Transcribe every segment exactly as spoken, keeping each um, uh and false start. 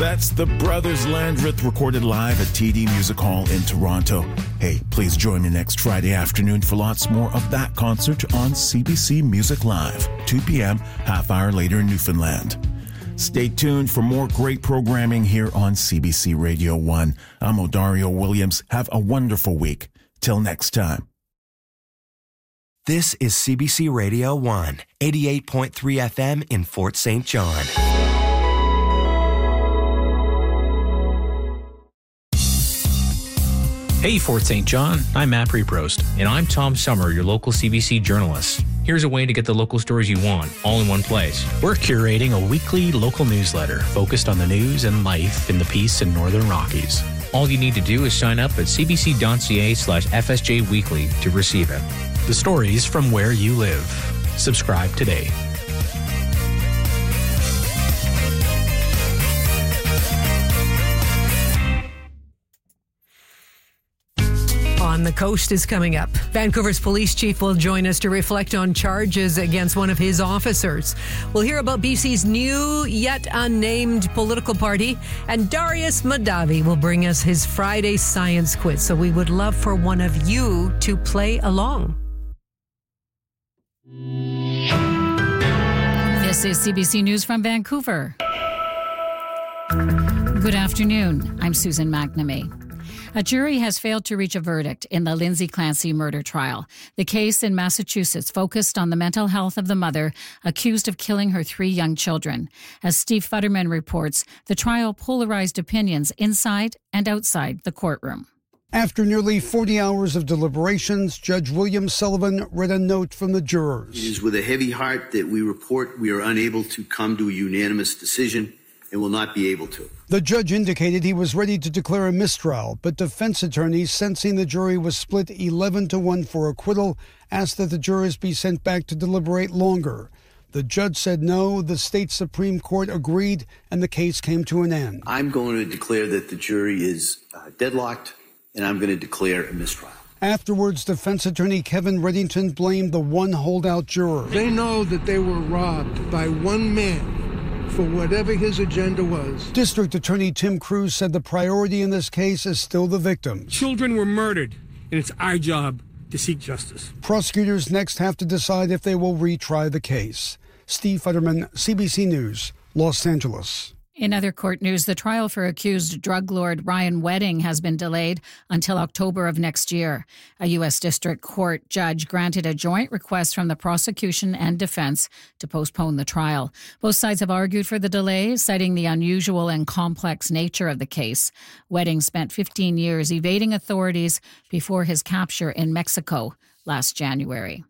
That's the Brothers Landreth recorded live at T D Music Hall in Toronto. Hey, please join me next Friday afternoon for lots more of that concert on C B C Music Live, two p.m., half hour later in Newfoundland. Stay tuned for more great programming here on C B C Radio one. I'm Odario Williams. Have a wonderful week. Till next time. This is C B C Radio one, eighty-eight point three F M in Fort Saint John. Hey, Fort Saint John, I'm Matt Preprost. And I'm Tom Summer, your local C B C journalist. Here's a way to get the local stories you want, all in one place. We're curating a weekly local newsletter focused on the news and life in the Peace and Northern Rockies. All you need to do is sign up at cbc.ca slash FSJ Weekly to receive it. The stories from where you live. Subscribe today. On the Coast is coming up. Vancouver's police chief will join us to reflect on charges against one of his officers. We'll hear about B C's new, yet unnamed political party. And Darius Madavi will bring us his Friday science quiz. So we would love for one of you to play along. This is C B C News from Vancouver. Good afternoon. I'm Susan McNamee. A jury has failed to reach a verdict in the Lindsay Clancy murder trial. The case in Massachusetts focused on the mental health of the mother accused of killing her three young children. As Steve Futterman reports, the trial polarized opinions inside and outside the courtroom. After nearly forty hours of deliberations, Judge William Sullivan read a note from the jurors. It is with a heavy heart that we report we are unable to come to a unanimous decision and will not be able to. The judge indicated he was ready to declare a mistrial, but defense attorneys, sensing the jury was split eleven to one for acquittal, asked that the jurors be sent back to deliberate longer. The judge said no, the state Supreme Court agreed, and the case came to an end. I'm going to declare that the jury is uh, deadlocked, and I'm going to declare a mistrial. Afterwards, defense attorney Kevin Reddington blamed the one holdout juror. They know that they were robbed by one man for whatever his agenda was. District Attorney Tim Cruz said the priority in this case is still the victims. Children were murdered, and it's our job to seek justice. Prosecutors next have to decide if they will retry the case. Steve Futterman, C B C News, Los Angeles. In other court news, the trial for accused drug lord Ryan Wedding has been delayed until October of next year. A U S District Court judge granted a joint request from the prosecution and defense to postpone the trial. Both sides have argued for the delay, citing the unusual and complex nature of the case. Wedding spent fifteen years evading authorities before his capture in Mexico last January.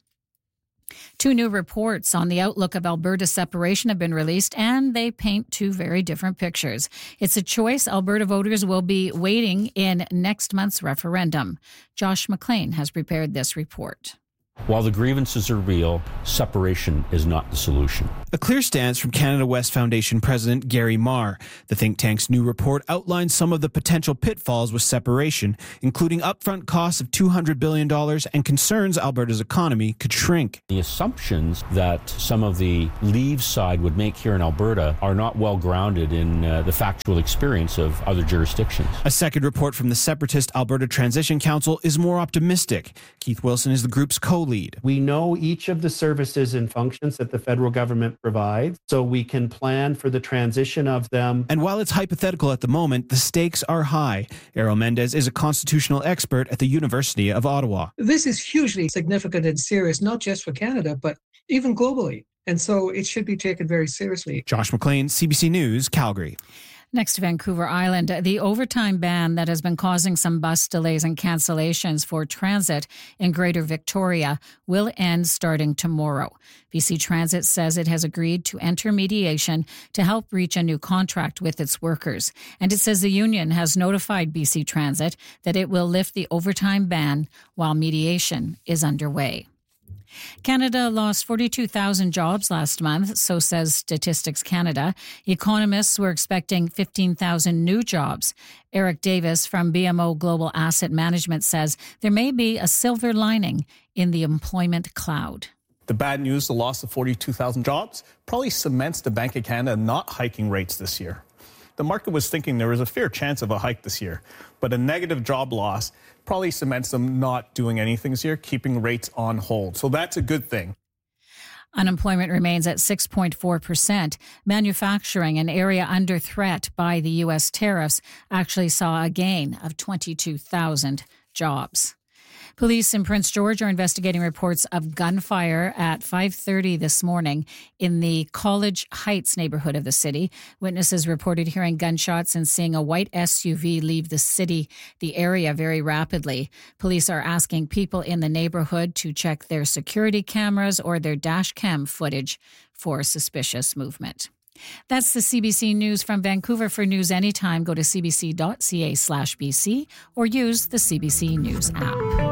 Two new reports on the outlook of Alberta's separation have been released, and they paint two very different pictures. It's a choice Alberta voters will be weighing in next month's referendum. Josh McLean has prepared this report. While the grievances are real, separation is not the solution. A clear stance from Canada West Foundation President Gary Marr. The think tank's new report outlines some of the potential pitfalls with separation, including upfront costs of two hundred billion dollars and concerns Alberta's economy could shrink. The assumptions that some of the Leave side would make here in Alberta are not well grounded in uh, the factual experience of other jurisdictions. A second report from the separatist Alberta Transition Council is more optimistic. Keith Wilson is the group's co-lead. We know each of the services and functions that the federal government provides, so we can plan for the transition of them. And while it's hypothetical at the moment, the stakes are high. Errol Mendez is a constitutional expert at the University of Ottawa. This is hugely significant and serious, not just for Canada, but even globally. And so it should be taken very seriously. Josh McLean, C B C News, Calgary. Next to Vancouver Island, the overtime ban that has been causing some bus delays and cancellations for transit in Greater Victoria will end starting tomorrow. B C Transit says it has agreed to enter mediation to help reach a new contract with its workers. And it says the union has notified B C Transit that it will lift the overtime ban while mediation is underway. Canada lost forty-two thousand jobs last month, so says Statistics Canada. Economists were expecting fifteen thousand new jobs. Eric Davis from B M O Global Asset Management says there may be a silver lining in the employment cloud. The bad news, the loss of forty-two thousand jobs, probably cements the Bank of Canada not hiking rates this year. the market was thinking there was a fair chance of a hike this year. But a negative job loss probably cements them not doing anything this year, keeping rates on hold. So that's a good thing. Unemployment remains at six point four percent. Manufacturing, an area under threat by the U S tariffs, actually saw a gain of twenty-two thousand jobs. Police in Prince George are investigating reports of gunfire at five thirty this morning in the College Heights neighborhood of the city. Witnesses reported hearing gunshots and seeing a white S U V leave the city, the area, very rapidly. Police are asking people in the neighborhood to check their security cameras or their dash cam footage for suspicious movement. That's the C B C News from Vancouver. For news anytime, go to cbc.ca slash BC or use the C B C News app.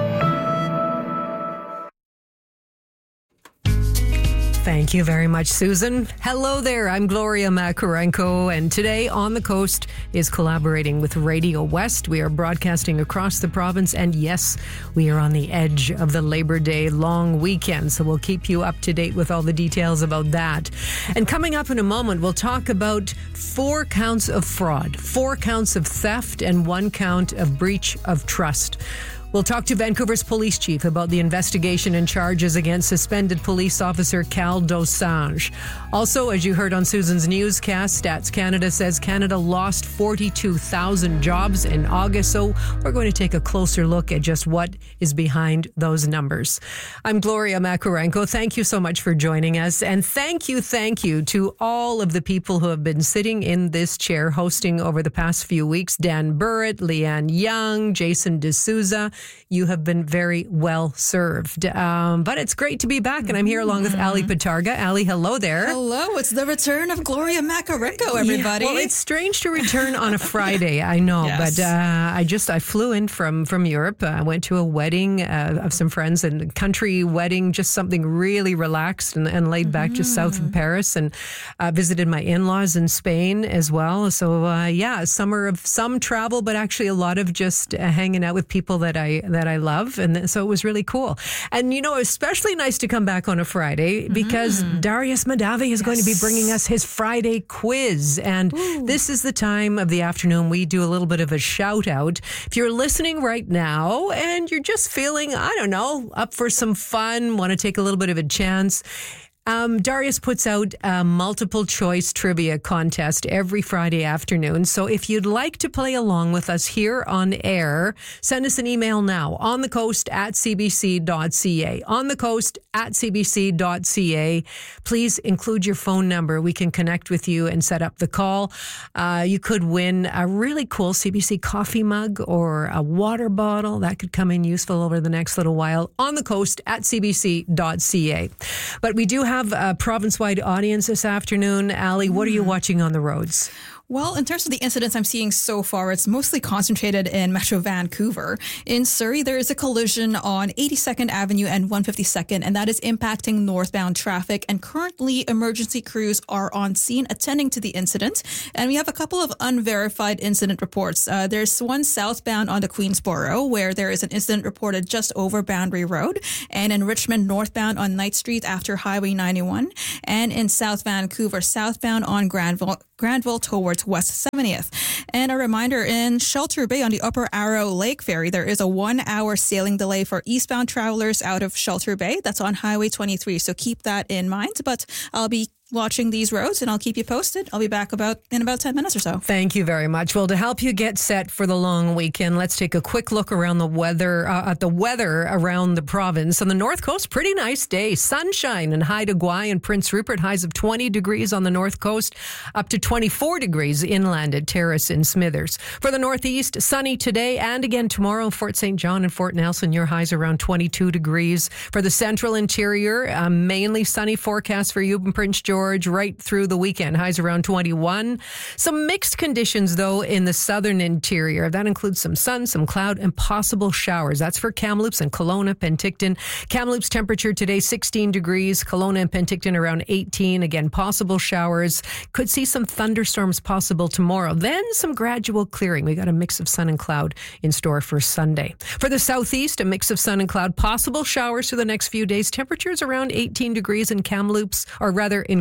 Thank you very much, Susan. Hello there, I'm Gloria Makarenko, and today On the Coast is collaborating with Radio West. We are broadcasting across the province, and yes, we are on the edge of the Labor Day long weekend, so we'll keep you up to date with all the details about that. And coming up in a moment, we'll talk about four counts of fraud, four counts of theft, and one count of breach of trust. We'll talk to Vancouver's police chief about the investigation and charges against suspended police officer Cal Dosanjh. Also, as you heard on Susan's newscast, Stats Canada says Canada lost forty-two thousand jobs in August. So we're going to take a closer look at just what is behind those numbers. I'm Gloria Makarenko. Thank you so much for joining us. And thank you, thank you to all of the people who have been sitting in this chair hosting over the past few weeks. Dan Burrett, Leanne Young, Jason D'Souza. You have been very well served. Um, but it's great to be back, and I'm here along with Ali Patarga. Ali, hello there. Hello. It's the return of Gloria Makarenko, everybody. Yeah, well, it's strange to return on a Friday, I know, yes. but uh, I just I flew in from, from Europe. I went to a wedding uh, of some friends, and a country wedding, just something really relaxed and, and laid back, mm-hmm. just south of Paris, and uh, visited my in-laws in Spain as well. So, uh, yeah, summer of some travel, but actually a lot of just uh, hanging out with people that I that I love, and so it was really cool. And you know, especially nice to come back on a Friday because mm. Darius Madavi is yes. going to be bringing us his Friday quiz, and Ooh. This is the time of the afternoon we do a little bit of a shout out. If you're listening right now and you're just feeling, I don't know, up for some fun, want to take a little bit of a chance, Um, Darius puts out a multiple choice trivia contest every Friday afternoon. So if you'd like to play along with us here on air, send us an email now, on the coast at c b c dot c a. On the coast at c b c dot c a. Please include your phone number. We can connect with you and set up the call. Uh, you could win a really cool C B C coffee mug or a water bottle. That could come in useful over the next little while. On the coast at c b c dot c a. But we do have a province-wide audience this afternoon. Ali, what are you watching on the roads? Well, in terms of the incidents I'm seeing so far, it's mostly concentrated in Metro Vancouver. In Surrey, there is a collision on eighty-second Avenue and one hundred fifty-second, and that is impacting northbound traffic. And currently, emergency crews are on scene attending to the incident. And we have a couple of unverified incident reports. Uh, there's one southbound on the Queensboro, where there is an incident reported just over Boundary Road, and in Richmond, northbound on Knight Street after Highway ninety-one, and in South Vancouver, southbound on Granville, Granville towards West seventieth. And a reminder, in Shelter Bay on the Upper Arrow Lake Ferry, there is a one-hour sailing delay for eastbound travelers out of Shelter Bay. That's on Highway twenty-three, so keep that in mind. But I'll be watching these roads, and I'll keep you posted. I'll be back about in about ten minutes or so. Thank you very much. Well, to help you get set for the long weekend, let's take a quick look around the weather uh, at the weather around the province. On the North Coast, pretty nice day. Sunshine in Haida Gwaii and Prince Rupert. Highs of twenty degrees on the North Coast, up to twenty-four degrees inland at Terrace and Smithers. For the Northeast, sunny today and again tomorrow. Fort Saint John and Fort Nelson, your highs around twenty-two degrees. For the Central Interior, uh, mainly sunny forecast for you in Prince George. Right through the weekend. Highs around twenty-one. Some mixed conditions, though, in the southern interior. That includes some sun, some cloud, and possible showers. That's for Kamloops and Kelowna, Penticton. Kamloops temperature today, sixteen degrees. Kelowna and Penticton around eighteen. Again, possible showers. Could see some thunderstorms possible tomorrow. Then some gradual clearing. We got a mix of sun and cloud in store for Sunday. For the southeast, a mix of sun and cloud. Possible showers for the next few days. Temperatures around eighteen degrees in Kamloops, or rather in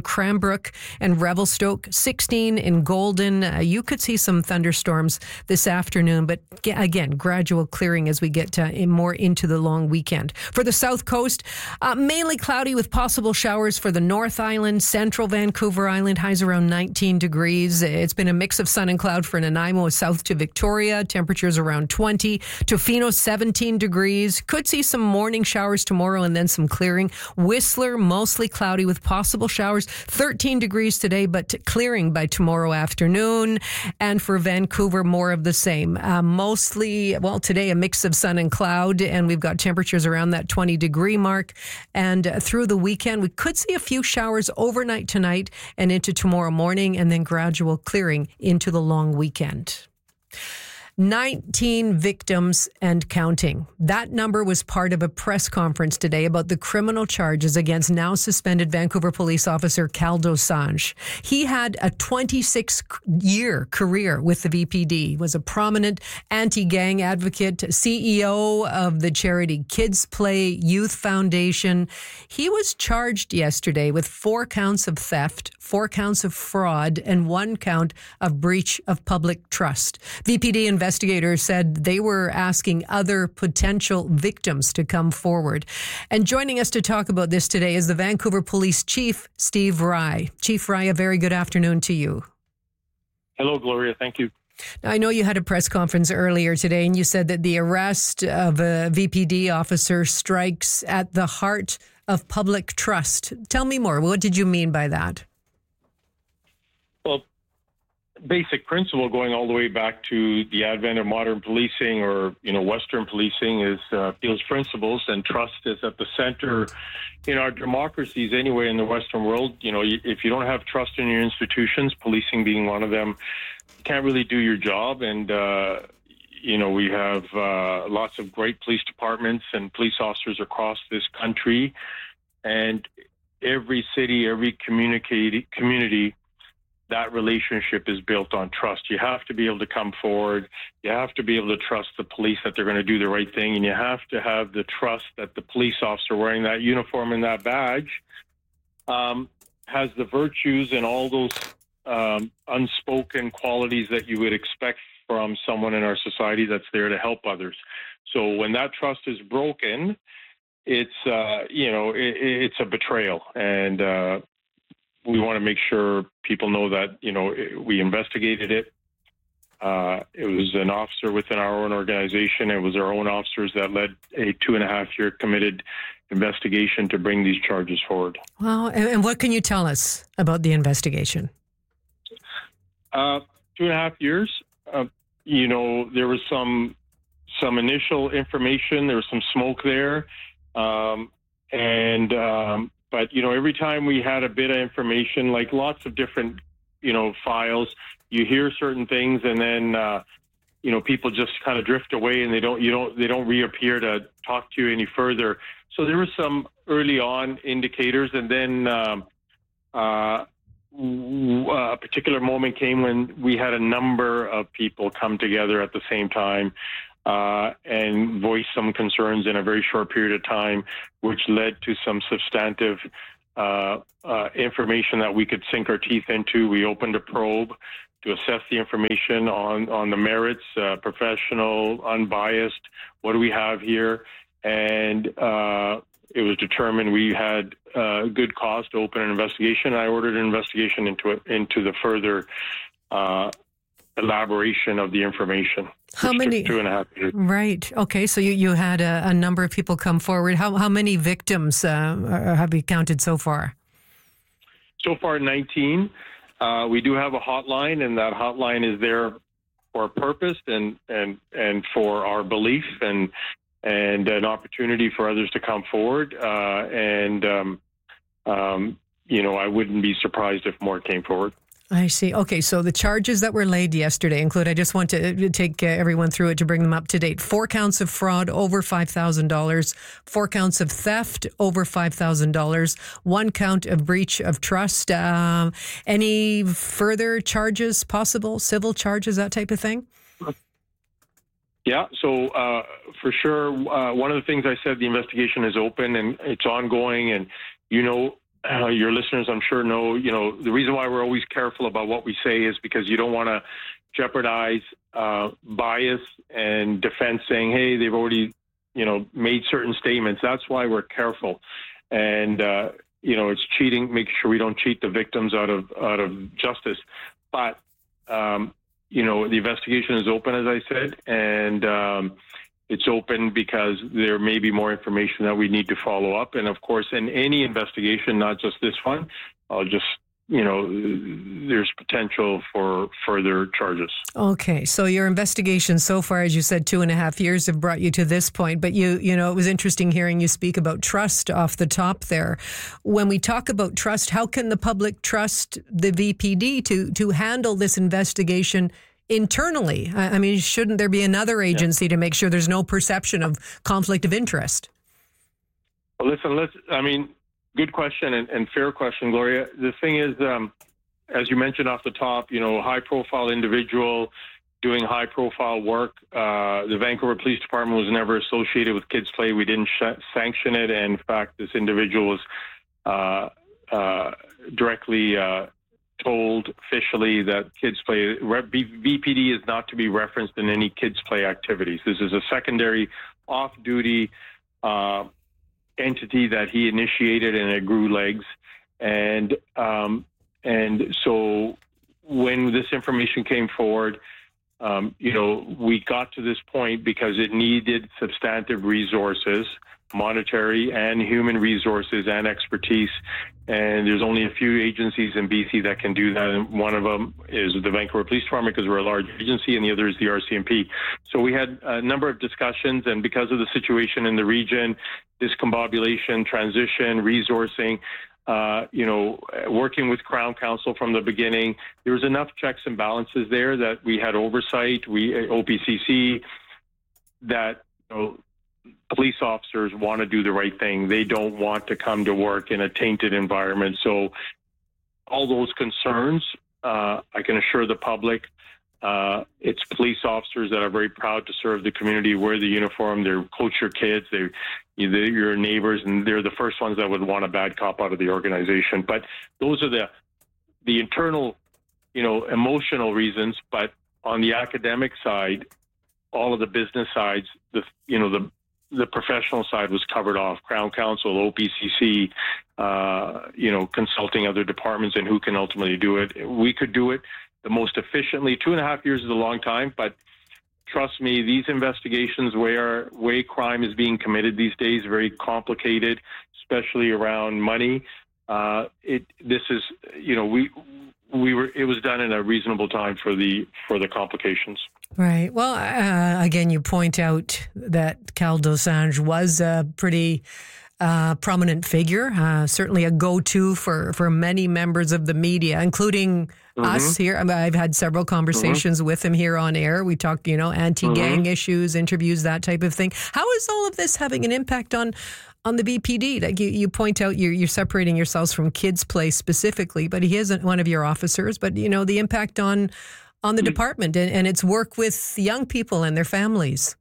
Cranbrook and Revelstoke, sixteen in Golden. Uh, you could see some thunderstorms this afternoon, but again, gradual clearing as we get uh, in more into the long weekend. For the South Coast, uh, mainly cloudy with possible showers for the North Island, Central Vancouver Island, highs around nineteen degrees. It's been a mix of sun and cloud for Nanaimo south to Victoria, temperatures around twenty. Tofino, seventeen degrees. Could see some morning showers tomorrow and then some clearing. Whistler, mostly cloudy with possible showers, thirteen degrees today, but clearing by tomorrow afternoon. And for Vancouver, more of the same. Uh, mostly, well, today a mix of sun and cloud, and we've got temperatures around that twenty degree mark. And uh, through the weekend, we could see a few showers overnight tonight and into tomorrow morning, and then gradual clearing into the long weekend. nineteen victims and counting. That number was part of a press conference today about the criminal charges against now suspended Vancouver police officer Cal Dosanjh. He had a twenty-six year career with the V P D, was a prominent anti-gang advocate, C E O of the charity Kids Play Youth Foundation. He was charged yesterday with four counts of theft, four counts of fraud, and one count of breach of public trust. V P D investigators Investigators said they were asking other potential victims to come forward. And joining us to talk about this today is the Vancouver Police Chief, Steve Rye. Chief Rye, a very good afternoon to you. Hello, Gloria. Thank you. Now, I know you had a press conference earlier today, and you said that the arrest of a V P D officer strikes at the heart of public trust. Tell me more. What did you mean by that? Well, basic principle going all the way back to the advent of modern policing, or, you know, Western policing, is uh, those principles, and trust is at the center in our democracies anyway in the Western world. You know, if you don't have trust in your institutions, policing being one of them, you can't really do your job. And, uh, you know, we have uh, lots of great police departments and police officers across this country, and every city, every community, community that relationship is built on trust. You have to be able to come forward. You have to be able to trust the police that they're going to do the right thing. And you have to have the trust that the police officer wearing that uniform and that badge um, has the virtues and all those um, unspoken qualities that you would expect from someone in our society that's there to help others. So when that trust is broken, it's, uh, you know, it, it's a betrayal. And, uh, we want to make sure people know that, you know, we investigated it. Uh, it was an officer within our own organization. It was our own officers that led a two and a half year committed investigation to bring these charges forward. Well, and what can you tell us about the investigation? Uh, two and a half years. Uh, you know, there was some some initial information. There was some smoke there, um, and. Um, But, you know, every time we had a bit of information, like lots of different, you know, files, you hear certain things, and then, uh, you know, people just kind of drift away, and they don't, you don't, they don't reappear to talk to you any further. So there were some early on indicators, and then um, uh, a particular moment came when we had a number of people come together at the same time. Uh, and voice some concerns in a very short period of time, which led to some substantive uh, uh, information that we could sink our teeth into. We opened a probe to assess the information on, on the merits, uh, professional, unbiased, what do we have here? And uh, it was determined we had uh, good cause to open an investigation. I ordered an investigation into it, into the further uh, elaboration of the information. How many? Two and a half years. Right. Okay. So you, you had a, a number of people come forward. How how many victims uh, have you counted so far? So far, nineteen. Uh, we do have a hotline, and that hotline is there for a purpose and and and for our belief and and an opportunity for others to come forward. Uh, and um, um, you know, I wouldn't be surprised if more came forward. I see. Okay, so the charges that were laid yesterday include, I just want to take uh, everyone through it to bring them up to date. Four counts of fraud, over five thousand dollars. Four counts of theft, over five thousand dollars. One count of breach of trust. Uh, any further charges possible? Civil charges, that type of thing? Yeah, so uh, for sure, uh, one of the things I said, the investigation is open and it's ongoing, and, you know, uh, your listeners, I'm sure, know, you know, the reason why we're always careful about what we say is because you don't want to jeopardize uh, bias and defense saying, hey, they've already, you know, made certain statements. That's why we're careful. And, uh, you know, it's cheating, making sure we don't cheat the victims out of out of justice. But, um, you know, the investigation is open, as I said, and um, it's open because there may be more information that we need to follow up. And, of course, in any investigation, not just this one, I'll just, you know, there's potential for further charges. Okay, so your investigation so far, as you said, two and a half years have brought you to this point. But you, you know, it was interesting hearing you speak about trust off the top there. When we talk about trust, how can the public trust the V P D to to handle this investigation internally? I, I mean, shouldn't there be another agency yeah. to make sure there's no perception of conflict of interest? Well, listen, let's. I mean. Good question and, and fair question, Gloria. The thing is, um, as you mentioned off the top, you know, high-profile individual doing high-profile work. Uh, the Vancouver Police Department was never associated with Kids Play. We didn't sh- sanction it. And in fact, this individual was uh, uh, directly uh, told officially that Kids Play, V P D is not to be referenced in any Kids Play activities. This is a secondary off-duty uh entity that he initiated, and it grew legs. And um, and so when this information came forward, um, you know, we got to this point because it needed substantive resources, monetary and human resources and expertise. And there's only a few agencies in B C that can do that. And one of them is the Vancouver Police Department because we're a large agency, and the other is the R C M P. So we had a number of discussions, and because of the situation in the region, discombobulation, transition, resourcing, uh, you know, working with Crown Counsel from the beginning, there was enough checks and balances there that we had oversight, we O P C C, that, you know, police officers want to do the right thing. They don't want to come to work in a tainted environment. So all those concerns, uh, I can assure the public, uh, it's police officers that are very proud to serve the community, wear the uniform, they coach your kids, they're, they're your neighbors, and they're the first ones that would want a bad cop out of the organization. But those are the the internal, you know, emotional reasons. But on the academic side, all of the business sides, the you know the the professional side was covered off. Crown Counsel, O P C C, uh, you know, consulting other departments and who can ultimately do it. We could do it the most efficiently. Two and a half years is a long time, but trust me, these investigations where way crime is being committed these days, very complicated, especially around money. Uh, it this is, you know, we we were it was done in a reasonable time for the for the complications. Right. Well, uh, again, you point out that Cal Dosanjh was a pretty uh, prominent figure, uh, certainly a go-to for, for many members of the media, including mm-hmm. us here. I mean, I've had several conversations mm-hmm. with him here on air. We talk, you know, anti-gang mm-hmm. issues, interviews, that type of thing. How is all of this having an impact on on the B P D? Like you, you point out, you're, you're separating yourselves from Kids Play specifically, but he isn't one of your officers. But, you know, the impact on on the department and, and its work with young people and their families.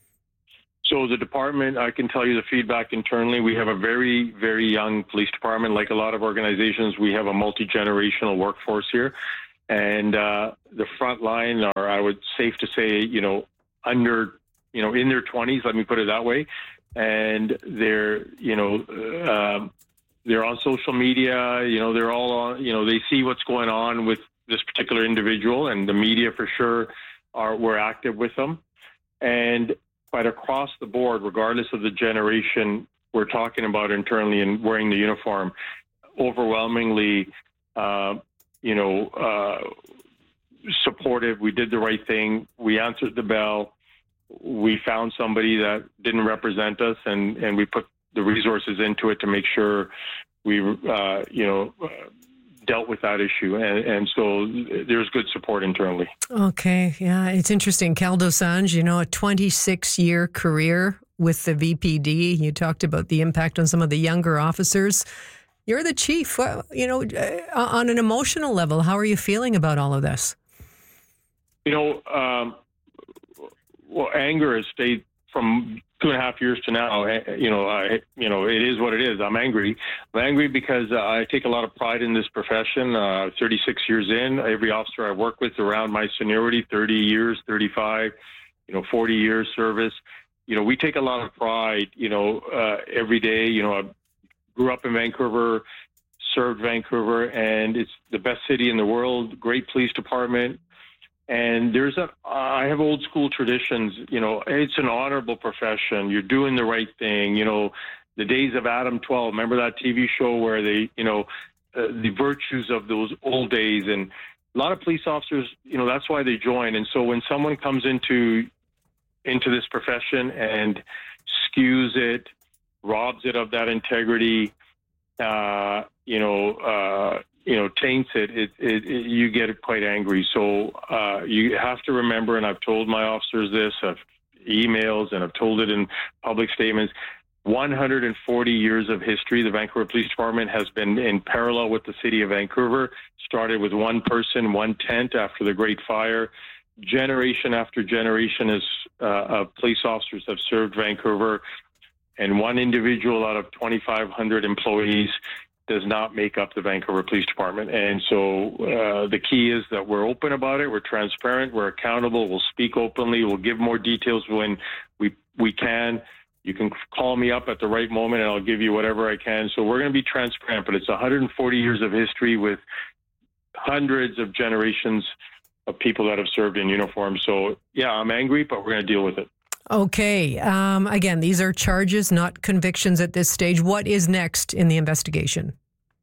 So the department, I can tell you the feedback internally. We have a very, very young police department. Like a lot of organizations, we have a multi-generational workforce here. And uh, the front line are, I would safe to say, you know, under, you know, in their twenties, let me put it that way. And they're, you know, uh, they're on social media, you know, they're all on, you know, they see what's going on with this particular individual, and the media for sure are we're active with them. And but across the board, regardless of the generation we're talking about internally and wearing the uniform, overwhelmingly, uh, you know, uh, supportive. We did the right thing. We answered the bell. We found somebody that didn't represent us, and, and we put the resources into it to make sure we, uh, you know, uh, dealt with that issue. And, and so there's good support internally. Okay. Yeah. It's interesting. Cal Dosanjh, you know, a twenty-six year career with the V P D. You talked about the impact on some of the younger officers. You're the chief. You know, on an emotional level, how are you feeling about all of this? You know, um, well, anger has stayed from two and a half years to now, you know, I, you know, it is what it is. I'm angry. I'm angry because uh, I take a lot of pride in this profession. Uh, thirty-six years in, every officer I work with around my seniority, thirty years, thirty-five, you know, forty years service. You know, we take a lot of pride, you know, uh, every day. You know, I grew up in Vancouver, served Vancouver, and it's the best city in the world, great police department. And there's a, I have old school traditions, you know, it's an honorable profession. You're doing the right thing. You know, the days of Adam twelve, remember that T V show where they, you know, uh, the virtues of those old days. And a lot of police officers, you know, that's why they join. And so when someone comes into, into this profession and skews it, robs it of that integrity, uh, you know, uh, you know, taints it, it, it, it, you get quite angry. So uh, you have to remember, and I've told my officers this, I've emails, and I've told it in public statements, one hundred forty years of history. The Vancouver Police Department has been in parallel with the city of Vancouver, started with one person, one tent after the Great Fire. Generation after generation as, uh, of police officers have served Vancouver, and one individual out of twenty-five hundred employees does not make up the Vancouver Police Department. And so uh, the key is that we're open about it, we're transparent, we're accountable, we'll speak openly, we'll give more details when we we can. You can call me up at the right moment and I'll give you whatever I can. So we're going to be transparent, but it's one hundred forty years of history with hundreds of generations of people that have served in uniform. So yeah, I'm angry, but we're going to deal with it. Okay. Um, again, these are charges, not convictions at this stage. What is next in the investigation?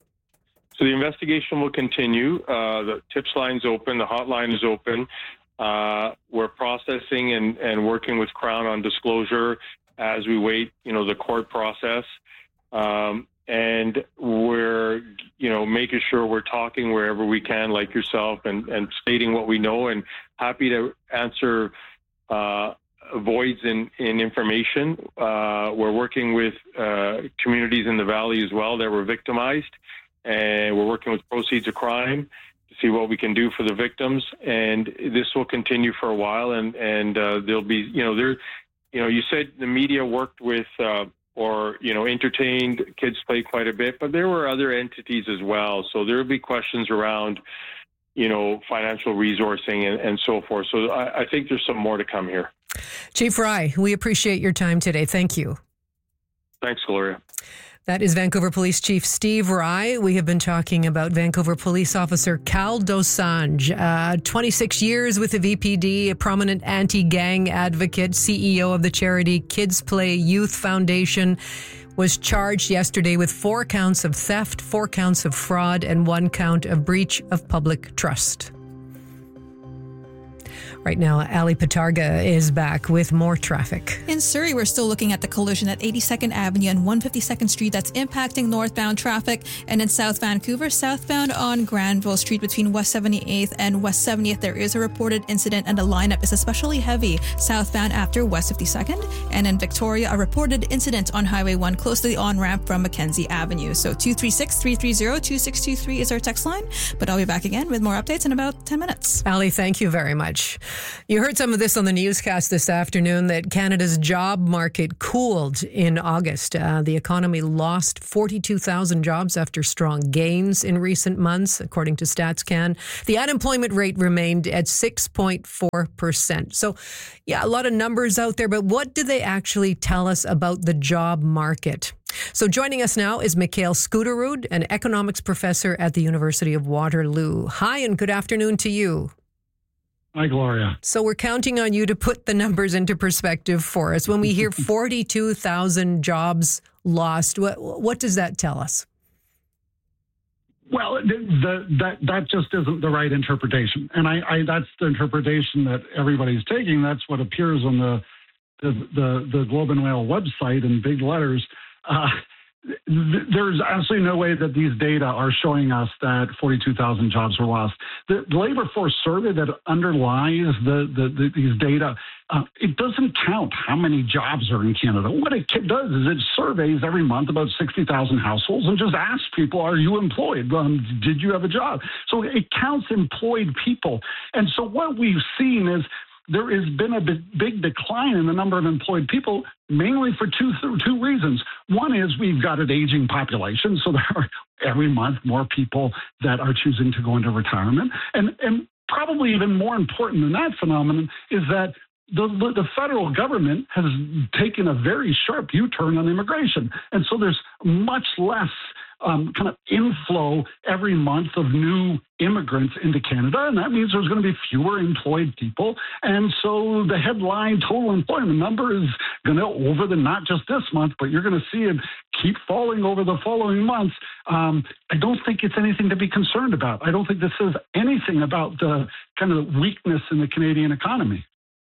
So the investigation will continue. Uh, the tips line's open. The hotline is open. Uh, we're processing and, and working with Crown on disclosure as we wait, you know, the court process. Um, and we're, you know, making sure we're talking wherever we can, like yourself, and, and stating what we know, and happy to answer uh, voids in, in information. Uh, we're working with uh, communities in the Valley as well that were victimized, and we're working with Proceeds of Crime to see what we can do for the victims. And this will continue for a while, and, and uh, there'll be, you know, there, you know, you said the media worked with uh, or, you know, entertained Kids Play quite a bit, but there were other entities as well. So there will be questions around, you know, financial resourcing and, and so forth. So I, I think there's some more to come here. Chief Rye, we appreciate your time today. Thank you. Thanks, Gloria. That is Vancouver Police Chief Steve Rye. We have been talking about Vancouver Police Officer Cal Dosanjh, uh, twenty-six years with the V P D, a prominent anti-gang advocate, C E O of the charity Kids Play Youth Foundation, was charged yesterday with four counts of theft, four counts of fraud, and one count of breach of public trust. Right now, Ali Patarga is back with more traffic. In Surrey, we're still looking at the collision at eighty-second Avenue and one hundred fifty-second Street that's impacting northbound traffic. And in South Vancouver, southbound on Granville Street between West seventy-eighth and West seventieth, there is a reported incident and the lineup is especially heavy southbound after West fifty-second. And in Victoria, a reported incident on Highway one close to the on-ramp from Mackenzie Avenue. So two three six, three three zero, two six two three is our text line. But I'll be back again with more updates in about ten minutes. Ali, thank you very much. You heard some of this on the newscast this afternoon, that Canada's job market cooled in August. Uh, the economy lost forty-two thousand jobs after strong gains in recent months, according to StatsCan. The unemployment rate remained at six point four percent. So, yeah, a lot of numbers out there, but what do they actually tell us about the job market? So joining us now is Mikhail Skuterud, an economics professor at the University of Waterloo. Hi, and good afternoon to you. Hi, Gloria. So we're counting on you to put the numbers into perspective for us. When we hear forty-two thousand jobs lost, what, what does that tell us? Well, the, the, that that just isn't the right interpretation. And I, I that's the interpretation that everybody's taking. That's what appears on the the, the, the Globe and Mail website in big letters. Uh, There's absolutely no way that these data are showing us that forty-two thousand jobs were lost. The, the labor force survey that underlies the, the, the these data, uh, it doesn't count how many jobs are in Canada. What it does is it surveys every month about sixty thousand households and just asks people, are you employed? Um, did you have a job? So it counts employed people. And so what we've seen is there has been a big decline in the number of employed people, mainly for two two reasons. One is we've got an aging population, so there are every month more people that are choosing to go into retirement. And, and probably even more important than that phenomenon is that The, the federal government has taken a very sharp U-turn on immigration. And so there's much less um, kind of inflow every month of new immigrants into Canada. And that means there's going to be fewer employed people. And so the headline total employment number is going to, over the, not just this month, but you're going to see it keep falling over the following months. Um, I don't think it's anything to be concerned about. I don't think this says anything about the kind of weakness in the Canadian economy.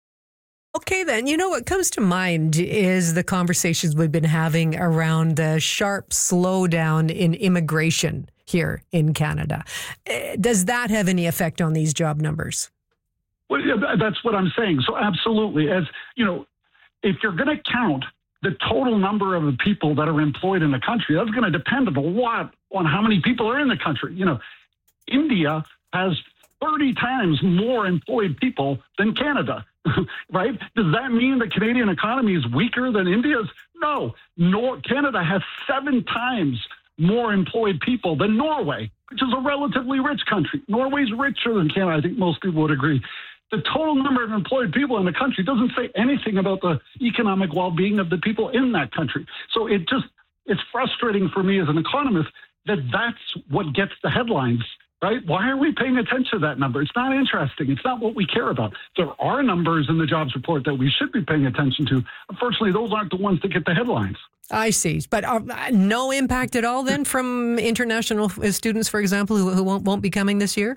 Okay, then, you know, what comes to mind is the conversations we've been having around the sharp slowdown in immigration here in Canada. Does that have any effect on these job numbers? Well, yeah, that's what I'm saying. So absolutely. As you know, if you're going to count the total number of the people that are employed in the country, that's going to depend a lot on how many people are in the country. You know, India has thirty times more employed people than Canada. Right? Does that mean the Canadian economy is weaker than India's? No. Nor- Canada has seven times more employed people than Norway, which is a relatively rich country. Norway's richer than Canada. I think most people would agree. The total number of employed people in the country doesn't say anything about the economic well-being of the people in that country. So it just, it's frustrating for me as an economist that that's what gets the headlines. Right? Why are we paying attention to that number? It's not interesting. It's not what we care about. There are numbers in the jobs report that we should be paying attention to. Unfortunately, those aren't the ones that get the headlines. I see. But uh, no impact at all then from international students, for example, who, who won't, won't be coming this year?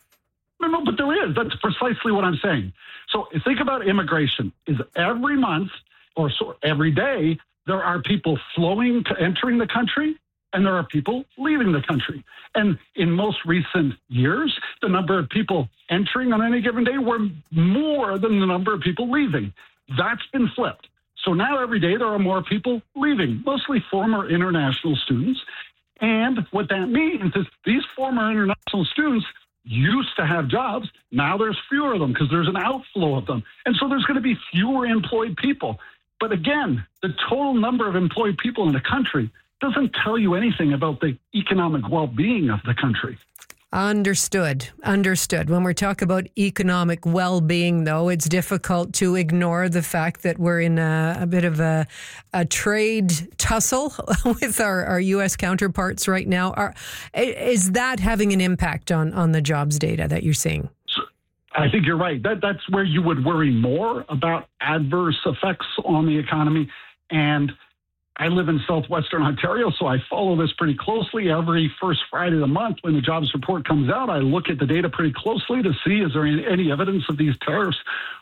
No, no, but there is. That's precisely what I'm saying. So think about immigration. Is every month or so every day, there are people flowing to entering the country, and there are people leaving the country. And in most recent years, the number of people entering on any given day were more than the number of people leaving. That's been flipped. So now every day there are more people leaving, mostly former international students. And what that means is these former international students used to have jobs. Now there's fewer of them because there's an outflow of them. And so there's going to be fewer employed people. But again, the total number of employed people in the country doesn't tell you anything about the economic well-being of the country. Understood. Understood. When we talk about economic well-being, though, it's difficult to ignore the fact that we're in a, a bit of a, a trade tussle with our, our U S counterparts right now. Are, is that having an impact on, on the jobs data that you're seeing? I think you're right. That That's where you would worry more about adverse effects on the economy. And I live in southwestern Ontario, so I follow this pretty closely. Every first Friday of the month when the jobs report comes out, I look at the data pretty closely to see is there any evidence of these tariffs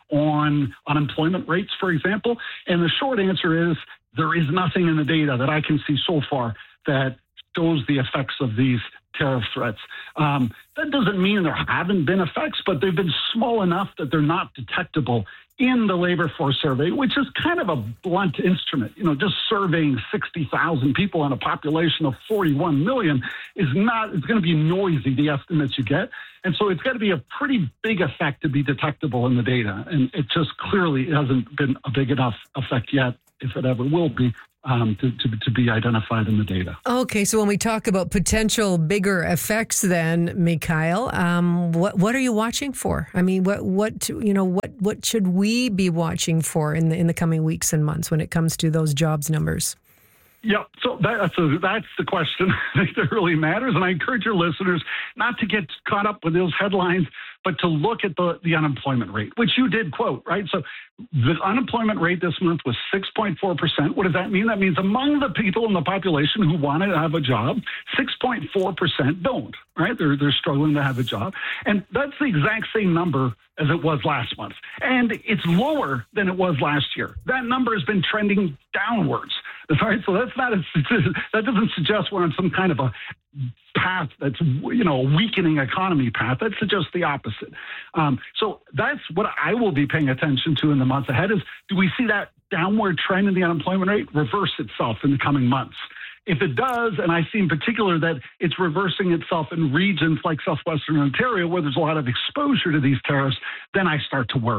on unemployment rates, for example. And the short answer is there is nothing in the data that I can see so far that shows the effects of these tariff threats. Um, that doesn't mean there haven't been effects, but they've been small enough that they're not detectable in the labor force survey, which is kind of a blunt instrument. You know, just surveying sixty thousand people on a population of forty-one million is not, it's going to be noisy, the estimates you get. And so it's got to be a pretty big effect to be detectable in the data. And it just clearly hasn't been a big enough effect yet, if it ever will be. Um, to, to, to be identified in the data. Okay, so when we talk about potential bigger effects, then, Mikhail, um, what what are you watching for? I mean, what what you know what what should we be watching for in the in the coming weeks and months when it comes to those jobs numbers? Yeah, so that's a, that's the question that really matters. And I encourage your listeners not to get caught up with those headlines, but to look at the, the unemployment rate, which you did quote, right? So the unemployment rate this month was six point four percent. What does that mean? That means among the people in the population who want to have a job, six point four percent don't, right? They're, they're struggling to have a job. And that's the exact same number as it was last month. And it's lower than it was last year. That number has been trending downwards. Right? So that's not a, that doesn't suggest we're on some kind of a path that's, you know, a weakening economy path. That suggests the opposite. Um, so that's what I will be paying attention to in the months ahead is, do we see that downward trend in the unemployment rate reverse itself in the coming months? If it does, and I see in particular that it's reversing itself in regions like southwestern Ontario where there's a lot of exposure to these tariffs, then I start to worry.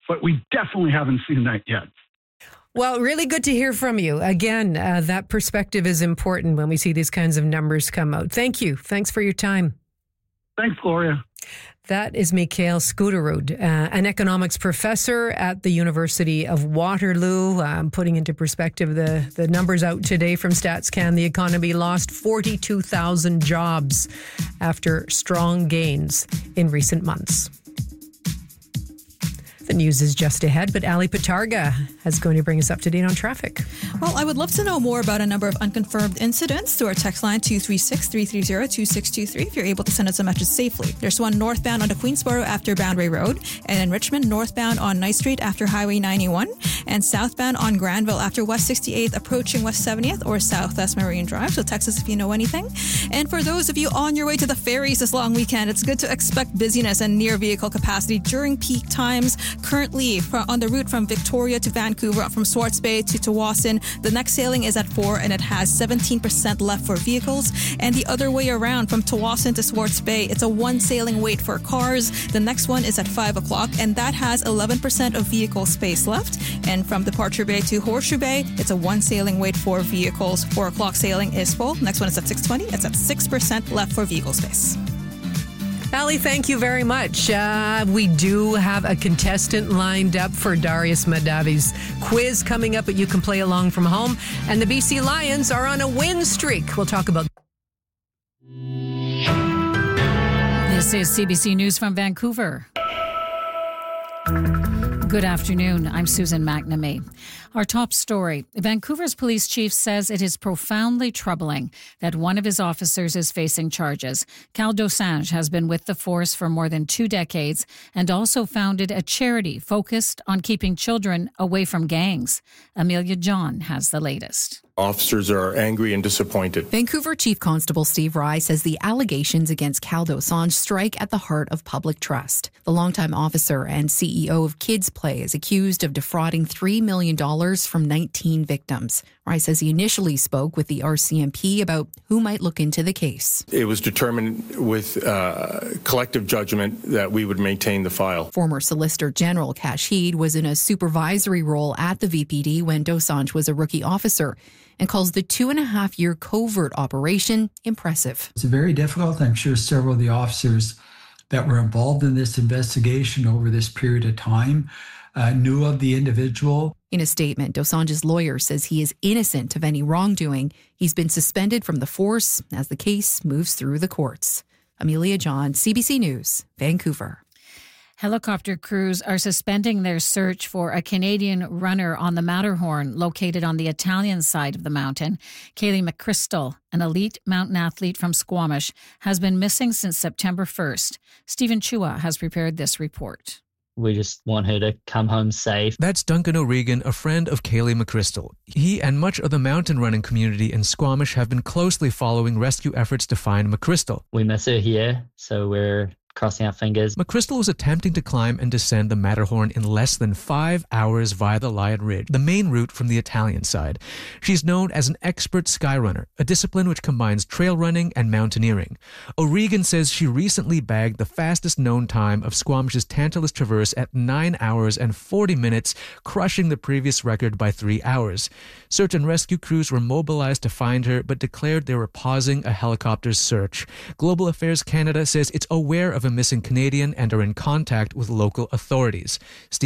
but we definitely haven't seen that yet. Well, really good to hear from you. Again, uh, that perspective is important when we see these kinds of numbers come out. Thank you. Thanks for your time. Thanks, Gloria. That is Mikhail Skuterud, uh, an economics professor at the University of Waterloo. Um, putting into perspective the, the numbers out today from StatsCan, the economy lost forty-two thousand jobs after strong gains in recent months. The news is just ahead, but Ali Patarga is going to bring us up to date on traffic. Well, I would love to know more about a number of unconfirmed incidents through our text line two three six, three three zero, two six two three if you're able to send us a message safely. There's one northbound onto Queensboro after Boundary Road, and in Richmond, northbound on Ninth Street after Highway ninety-one, and southbound on Granville after West sixty-eighth approaching West seventieth or Southwest Marine Drive. So text us if you know anything. And for those of you on your way to the ferries this long weekend, it's good to expect busyness and near vehicle capacity during peak times. Currently, on the route from Victoria to Vancouver, from Swartz Bay to Tawasin, the next sailing is at four and it has seventeen percent left for vehicles. And the other way around, from Tawasin to Swartz Bay, it's a one sailing wait for cars. The next one is at five o'clock and that has eleven percent of vehicle space left. And from Departure Bay to Horseshoe Bay, it's a one sailing wait for vehicles. four o'clock sailing is full. Next one is at six twenty. It's at six percent left for vehicle space. Ali, thank you very much. Uh, we do have a contestant lined up for Darius Madavi's quiz coming up, but you can play along from home. And the B C Lions are on a win streak. We'll talk about. This is C B C News from Vancouver. Good afternoon. I'm Susan McNamee. Our top story. Vancouver's police chief says it is profoundly troubling that one of his officers is facing charges. Cal Dosanjh has been with the force for more than two decades and also founded a charity focused on keeping children away from gangs. Amelia John has the latest. Officers are angry and disappointed. Vancouver Chief Constable Steve Rye says the allegations against Cal Dosanjh strike at the heart of public trust. The longtime officer and C E O of Kids Play is accused of defrauding three million dollars from nineteen victims. Rye says he initially spoke with the R C M P about who might look into the case. It was determined with uh, collective judgment that we would maintain the file. Former Solicitor General Kash Heed was in a supervisory role at the V P D when Dosanjh was a rookie officer, and calls the two and a half year covert operation impressive. It's very difficult. I'm sure several of the officers that were involved in this investigation over this period of time uh, knew of the individual. In a statement, Dosanjh's lawyer says he is innocent of any wrongdoing. He's been suspended from the force as the case moves through the courts. Amelia John, C B C News, Vancouver. Helicopter crews are suspending their search for a Canadian runner on the Matterhorn, located on the Italian side of the mountain. Kaylee McChrystal, an elite mountain athlete from Squamish, has been missing since September first. Stephen Chua has prepared this report. We just want her to come home safe. That's Duncan O'Regan, a friend of Kaylee McChrystal. He and much of the mountain running community in Squamish have been closely following rescue efforts to find McChrystal. We miss her here, so we're crossing our fingers. McChrystal was attempting to climb and descend the Matterhorn in less than five hours via the Lion Ridge, the main route from the Italian side. She's known as an expert skyrunner, a discipline which combines trail running and mountaineering. O'Regan says she recently bagged the fastest known time of Squamish's Tantalus Traverse at nine hours and forty minutes, crushing the previous record by three hours. Search and rescue crews were mobilized to find her, but declared they were pausing a helicopter's search. Global Affairs Canada says it's aware of a missing Canadian and are in contact with local authorities. Steve